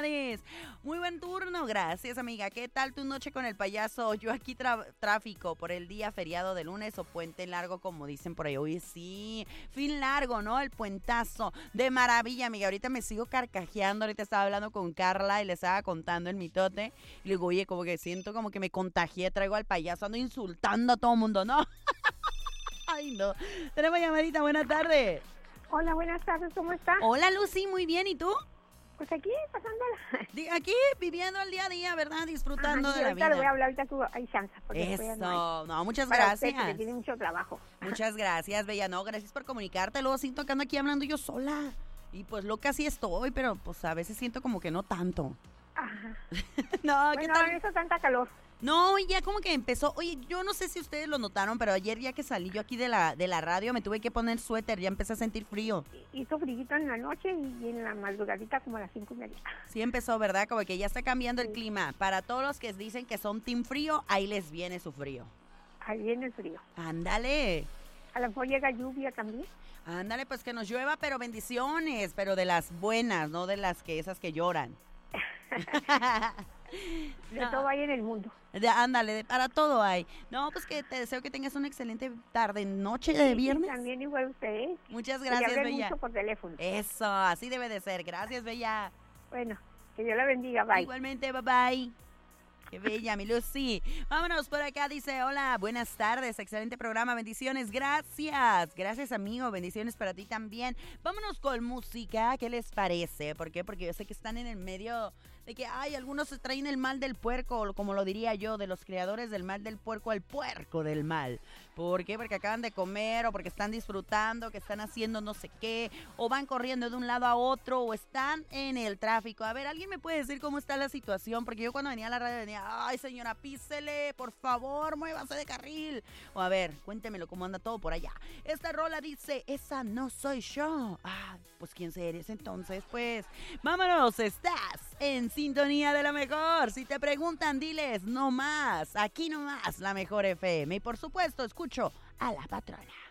felicidades. Muy buen turno, gracias, amiga. ¿Qué tal tu noche con el payaso? Yo aquí tráfico por el día feriado de lunes o puente largo, como dicen por ahí. Oye, sí, fin largo, ¿no? El puentazo. De maravilla, amiga. Ahorita me sigo carcajeando. Ahorita estaba hablando con Carla y le estaba contando el mitote. Y le digo, oye, como que siento como que me contagié, traigo al payaso, ando insultando a todo mundo, ¿no? Ay, no. Tenemos llamadita, buenas tardes. Hola, buenas tardes, ¿cómo está? Hola, Lucy, muy bien, ¿y tú? Pues aquí, pasándola. Aquí, viviendo el día a día, ¿verdad? Disfrutando de la ahorita le voy a vida. hablar, ahorita que hay chance. Porque Eso, no, no, muchas para usted, gracias. que tiene mucho trabajo. Muchas gracias, Bella. No, gracias por comunicarte. Luego siento que ando aquí hablando yo sola. Y pues loca sí estoy, pero pues a veces siento como que no tanto. Ajá. No, ¿qué Bueno, tal? no hizo tanta calor. No, ya como que empezó. Oye, yo no sé si ustedes lo notaron, pero ayer ya que salí yo aquí de la radio me tuve que poner suéter, ya empecé a sentir frío. Hizo frío en la noche y en la madrugadita como a las 5:30. Sí empezó, ¿verdad? Como que ya está cambiando el clima. Para todos los que dicen que son team frío, ahí les viene su frío. Ahí viene el frío. Ándale. A lo mejor llega lluvia también. Ándale, pues que nos llueva, pero bendiciones, pero de las buenas, no de las que esas que lloran. De todo hay en el mundo. Ándale, para todo hay. No, pues que te deseo que tengas una excelente tarde, noche de viernes. También igual usted, ¿eh? Muchas Que le gracias, hablen Bella. mucho por teléfono. Eso, así debe de ser. Gracias, Bella. Bueno, que Dios la bendiga, bye. Igualmente, bye bye. Qué bella, mi Lucy. Vámonos por acá, dice, hola, buenas tardes, excelente programa, bendiciones, gracias. Gracias, amigo, bendiciones para ti también. Vámonos con música, ¿qué les parece? ¿Por qué? Porque yo sé que están en el medio de que, ay, algunos se traen el mal del puerco, como lo diría yo, de los creadores del mal del puerco al puerco del mal. ¿Por qué? Porque acaban de comer o porque están disfrutando, que están haciendo no sé qué, o van corriendo de un lado a otro, o están en el tráfico. A ver, ¿alguien me puede decir cómo está la situación? Porque yo cuando venía a la radio venía, ay, señora, písele, por favor, muévase de carril. O a ver, cuéntemelo cómo anda todo por allá. Esta rola dice, esa no soy yo. Ah, pues ¿quién eres entonces? Pues, vámonos, estás en sintonía de la mejor. Si te preguntan, diles, no más, aquí no más, la mejor FM. Y por supuesto, escucho a La Patrona.